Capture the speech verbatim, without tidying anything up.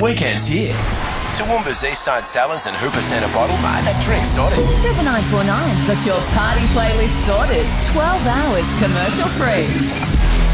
Weekends here. Toowoomba's Eastside Cellars and Hooper Centre Bottle Mart have drinks sorted. River nine four nine's got your party playlist sorted. twelve hours commercial free.